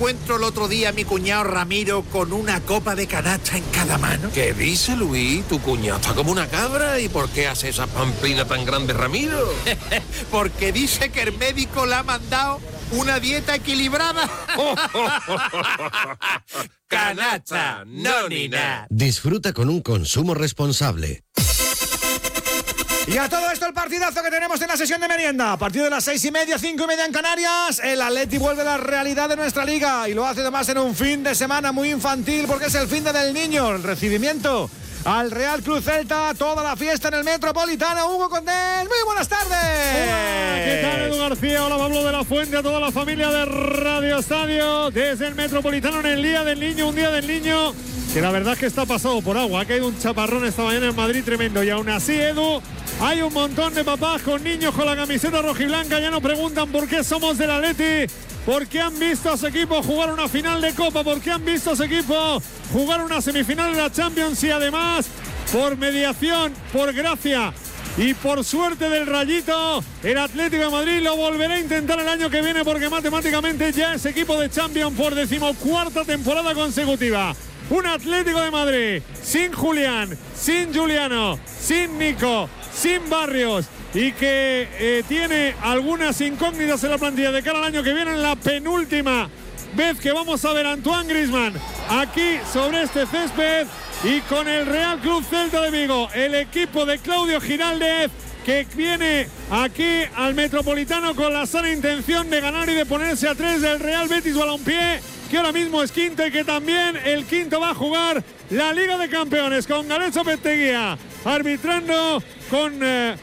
encuentro el otro día a mi cuñado Ramiro con una copa de canasta en cada mano? ¿Qué dice, Luis? Tu cuñado está como una cabra. ¿Y por qué hace esa pamplina tan grande, Ramiro? Porque dice que el médico le ha mandado una dieta equilibrada. Canasta, no ni nada. Disfruta con un consumo responsable. Y a todo esto el partidazo que tenemos en la sesión de merienda. A partir de las 6:30, 5:30 en Canarias, el Atleti vuelve a la realidad de nuestra liga. Y lo hace además en un fin de semana muy infantil porque es el fin del niño. El recibimiento al Real Club Celta, toda la fiesta en el Metropolitano. Hugo Condés, muy buenas tardes. Hola, ¿qué tal, Edu García? Hola, Pablo de la Fuente, a toda la familia de Radio Estadio. Desde el Metropolitano en el Día del Niño, un Día del Niño que la verdad es que está pasado por agua. Ha caído un chaparrón esta mañana en Madrid tremendo. Y aún así, Edu, hay un montón de papás con niños con la camiseta rojiblanca. Ya no preguntan por qué somos del Atleti, porque han visto a su equipo jugar una final de Copa, porque han visto a su equipo jugar una semifinal de la Champions y además, por mediación, por gracia y por suerte del Rayito, el Atlético de Madrid lo volverá a intentar el año que viene porque matemáticamente ya es equipo de Champions por 14ª temporada consecutiva. Un Atlético de Madrid sin Julián, sin Juliano, sin Nico, sin Barrios y que tiene algunas incógnitas en la plantilla de cara al año que viene, en la penúltima vez que vamos a ver a Antoine Griezmann aquí sobre este césped, y con el Real Club Celta de Vigo, el equipo de Claudio Giraldez, que viene aquí al Metropolitano con la sana intención de ganar y de ponerse a 3 del Real Betis Balompié, que ahora mismo es quinto y que también el quinto va a jugar la Liga de Campeones con Garecho Petteguía arbitrando, con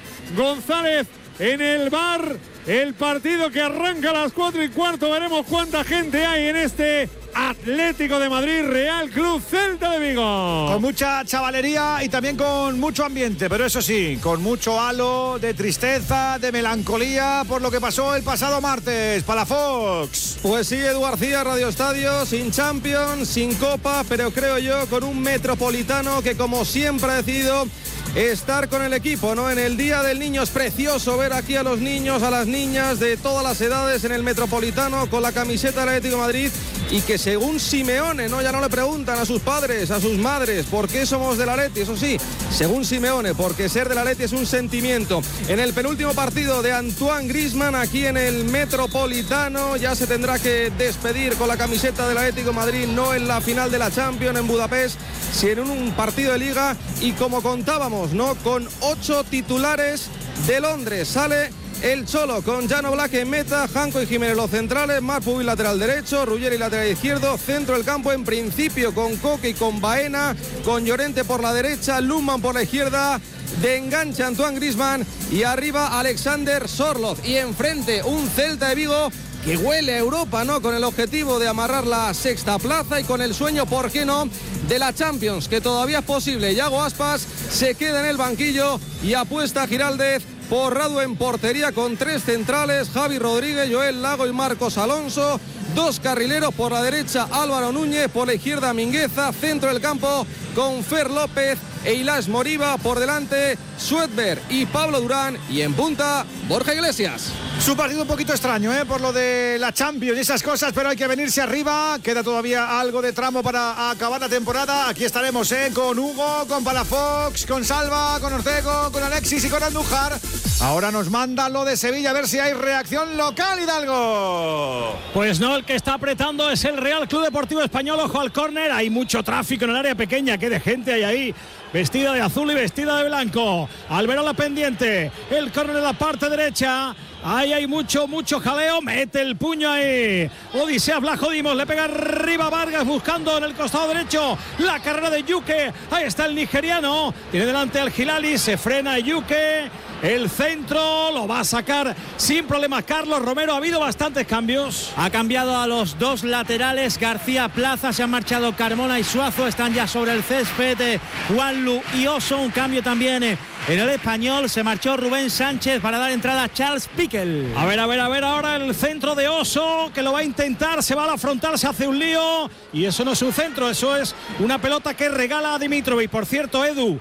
González en el bar. El partido que arranca a las 4:15. Veremos cuánta gente hay en este Atlético de Madrid Real Club Celta de Vigo. Con mucha chavalería y también con mucho ambiente, pero eso sí, con mucho halo de tristeza, de melancolía por lo que pasó el pasado martes. Palafox. Pues sí, Edu García, Radio Estadio, sin Champions, sin Copa, pero creo yo con un Metropolitano que como siempre ha decidido estar con el equipo, ¿no? En el Día del Niño es precioso ver aquí a los niños, a las niñas de todas las edades en el Metropolitano con la camiseta del Atlético de Madrid, y que según Simeone, ¿no? Ya no le preguntan a sus padres, a sus madres, ¿por qué somos del Atleti? Eso sí, según Simeone, porque ser del Atleti es un sentimiento. En el penúltimo partido de Antoine Griezmann aquí en el Metropolitano, ya se tendrá que despedir con la camiseta del Atlético de Madrid, no en la final de la Champions en Budapest, sino en un partido de Liga, y como contábamos, ¿no? Con 8 titulares de Londres. Sale el Cholo con Jan Oblak en meta, Janko y Jiménez los centrales, Marpuy lateral derecho, Ruggeri lateral izquierdo, centro del campo en principio con Coque y con Baena, con Llorente por la derecha, Lundman por la izquierda, de enganche Antoine Griezmann y arriba Alexander Sorloth, y enfrente un Celta de Vigo que huele a Europa, ¿no? Con el objetivo de amarrar la sexta plaza y con el sueño, ¿por qué no?, de la Champions, que todavía es posible. Yago Aspas se queda en el banquillo y apuesta a Giraldez por Radu en portería con 3 centrales, Javi Rodríguez, Joel Lago y Marcos Alonso, 2 carrileros, por la derecha Álvaro Núñez, por la izquierda Mingueza, centro del campo con Fer López e Ilaix Moriba, por delante Suedberg y Pablo Durán, y en punta Borja Iglesias. Su partido un poquito extraño, por lo de la Champions y esas cosas, pero hay que venirse arriba. Queda todavía algo de tramo para acabar la temporada. Aquí estaremos, con Hugo, con Palafox, con Salva, con Orcego, con Alexis y con Andújar. Ahora nos manda lo de Sevilla, a ver si hay reacción local, Hidalgo. Pues no, el que está apretando es el Real Club Deportivo Español. Ojo al córner, hay mucho tráfico en el área pequeña. Qué de gente hay ahí, vestida de azul y vestida de blanco. Alberola pendiente, el córner de la parte derecha. Ahí hay mucho jaleo, mete el puño ahí Odisea Vlachodimos, le pega arriba Vargas buscando en el costado derecho la carrera de Yuke, ahí está el nigeriano, tiene delante al Hilali, se frena Yuke, el centro lo va a sacar sin problemas Carlos Romero. Ha habido bastantes cambios, ha cambiado a los 2 laterales, García Plaza, se han marchado Carmona y Suazo, están ya sobre el césped Juanlu y Oso, un cambio también en el Español, se marchó Rubén Sánchez para dar entrada a Charles Piquel. A ver, ahora el centro de Oso, que lo va a intentar, se va a la frontal, se hace un lío, y eso no es un centro, eso es una pelota que regala a Dimitrovic. Por cierto, Edu,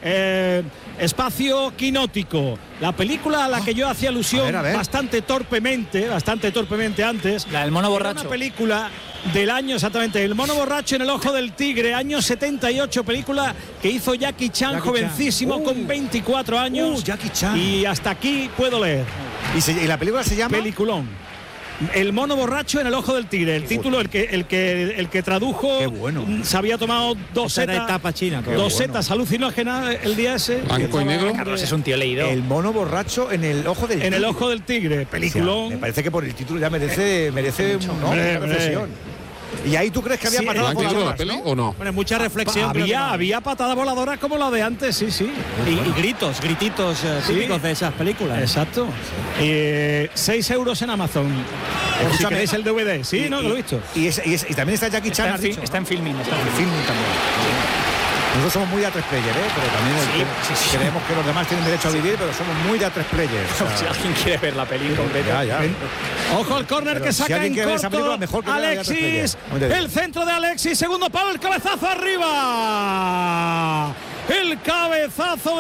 Espacio Quinótico, la película a la que yo hacía alusión, a ver. bastante torpemente antes, la del mono borracho, una película del año exactamente. El mono borracho en el ojo del tigre, año 78, película que hizo Jackie Chan, jovencísimo, con 24 años. Jackie Chan. Y hasta aquí puedo leer. ¿Y la película se llama? Peliculón. El mono borracho en el ojo del tigre. El título, el que tradujo. Qué bueno. Se había tomado dos setas. Dos setas alucinógenas el día ese. Blanco y negro. Carlos es un tío leído. El mono borracho en el ojo del tigre. En el ojo del tigre. Peliculón. Me parece que por el título ya merece una reflexión. ¿Y ahí tú crees que había patadas voladoras, la peli, o no? Bueno, mucha reflexión. Había patadas voladoras como la de antes, sí. Y grititos típicos de esas películas. Exacto. 6 euros en Amazon. Si queréis el DVD. Sí, no, lo he visto. Y también está Jackie Chan. Está en Filmin. Filmin también. Nosotros somos muy de A3 player, pero también creemos que los demás tienen derecho a vivir, pero somos muy de A3 player. Si alguien quiere ver la película completa. Ya. Ojo al córner que saca en corto. Alexis, el centro de Alexis, segundo palo, el cabezazo arriba. El cabezazo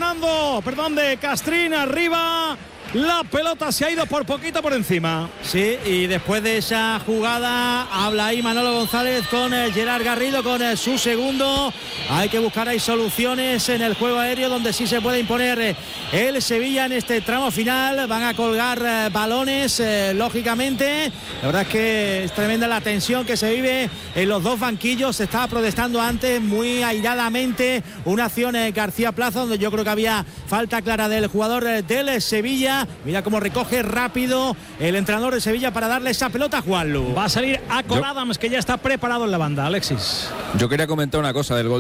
de Castrín arriba. La pelota se ha ido por poquito por encima. Sí, y después de esa jugada habla ahí Manolo González con Gerard Garrido, con su segundo. Hay que buscar ahí soluciones en el juego aéreo donde sí se puede imponer el Sevilla en este tramo final. Van a colgar balones, lógicamente. La verdad es que es tremenda la tensión que se vive en los dos banquillos. Se estaba protestando antes muy airadamente una acción García Plaza, donde yo creo que había falta clara del jugador del Sevilla. Mira cómo recoge rápido el entrenador de Sevilla para darle esa pelota a Juanlu. Va a salir Acol Adams, que ya está preparado en la banda. Alexis. Yo quería comentar una cosa del gol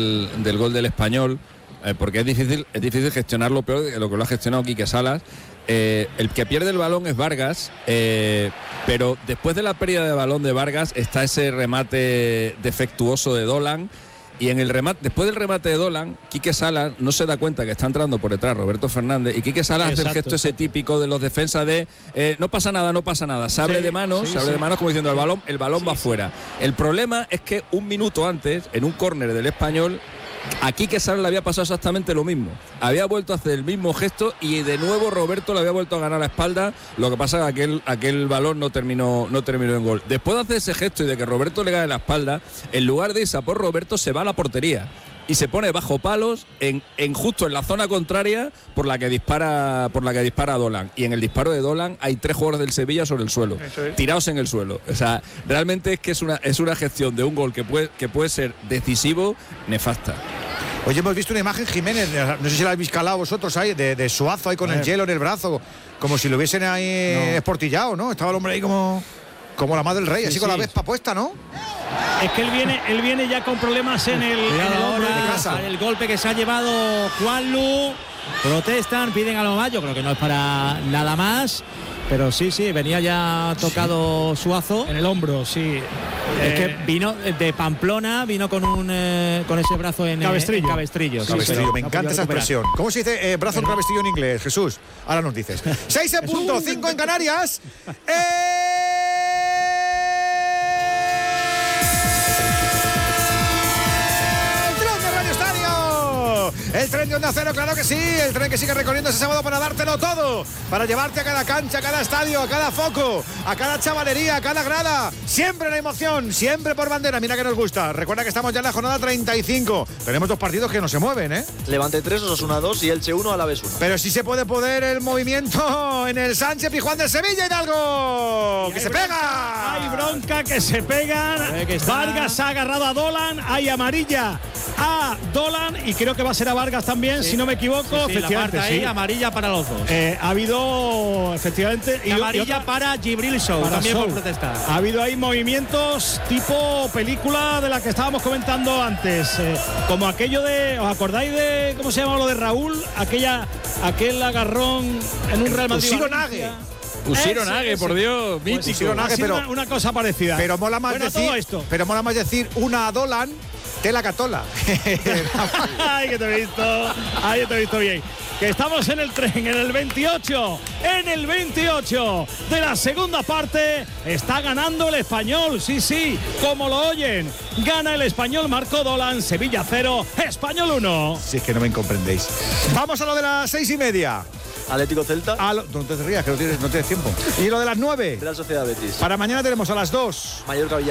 del Español, porque es difícil gestionarlo peor de lo que lo ha gestionado Quique Salas. El que pierde el balón es Vargas, pero después de la pérdida de balón de Vargas está ese remate defectuoso de Dolan. Y en el remate, después del remate de Dolan, Quique Salas no se da cuenta que está entrando por detrás Roberto Fernández, y Quique Salas hace el gesto ese típico de los defensas de no pasa nada, se abre de manos, como diciendo el balón va fuera. El problema es que un minuto antes, en un córner del Español, a Quique Salas le había pasado exactamente lo mismo. Había vuelto a hacer el mismo gesto y de nuevo Roberto le había vuelto a ganar la espalda. Lo que pasa es que aquel balón no terminó en gol. Después de hacer ese gesto y de que Roberto le gane la espalda, en lugar de irse a por Roberto, se va a la portería y se pone bajo palos justo en la zona contraria por la que dispara Dolan. Y en el disparo de Dolan hay 3 jugadores del Sevilla sobre el suelo, tirados en el suelo. O sea, realmente es que es una gestión de un gol que puede ser decisivo, nefasta. Oye, hemos visto una imagen, Jiménez, no sé si la habéis calado vosotros ahí, de Suazo ahí con el hielo en el brazo, como si lo hubiesen ahí esportillado, ¿no? Estaba el hombre ahí como la madre del rey, así con la vespa puesta, ¿no? Es que él viene ya con problemas en el hombro de casa. El golpe que se ha llevado Juanlu. Protestan, piden algo más. Yo creo que no es para nada más. Pero sí, venía ya tocado Suazo. En el hombro, sí. Es que vino de Pamplona, vino con ese brazo en cabestrillo. Cabestrillo, me encanta esa expresión. ¿Cómo se dice brazo en cabestrillo en inglés, Jesús? Ahora nos dices. 6 en punto, 5 en Canarias. El tren de Onda Cero, claro que sí. El tren que sigue recorriendo ese sábado para dártelo todo. Para llevarte a cada cancha, a cada estadio, a cada foco, a cada chavalería, a cada grada. Siempre la emoción, siempre por bandera. Mira que nos gusta. Recuerda que estamos ya en la jornada 35. Tenemos 2 partidos que no se mueven, ¿eh? Levante 3, Osasuna 2 y Elche 1, Alavés 1. Pero sí se puede poder el movimiento en el Sánchez Pizjuán de Sevilla, Hidalgo. ¡Que se pega! Hay bronca, que se pegan. Vargas ha agarrado a Dolan. Hay amarilla a Dolan y creo que va a ser a Vargas también, si no me equivoco. Efectivamente, amarilla para los dos. Ha habido, efectivamente, y amarilla para Gibril Show, también por protestar. Ha habido ahí movimientos tipo película de la que estábamos comentando antes, como aquello de, ¿os acordáis de cómo se llama lo de Raúl? Aquel agarrón en un Real Madrid. Usiro Nague, por Dios, mítico. Pero una cosa parecida. Pero mola más decir una a Dolan que la Catola. Ay, que te he visto bien. Que estamos en el tren, en el 28 de la segunda parte. Está ganando el Español, sí, como lo oyen. Gana el Español, marcó Dolan. Sevilla 0, Español 1. Si es que no me comprendéis. Vamos a lo de las 6:30. Atlético Celta. No te rías, que no tienes tiempo. ¿Y lo de las 9? Real Sociedad Betis. Para mañana tenemos a las 2. Mallorca